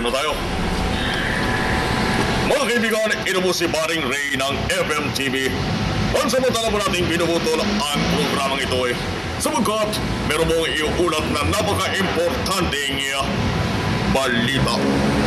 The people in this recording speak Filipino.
na tayo. Mga kaibigan, ito po si Paring Ray ng FMTV. Pansamantala po natin pinuputol ang programang ito sapagkat meron pong iuulat na napaka-importanteng balita.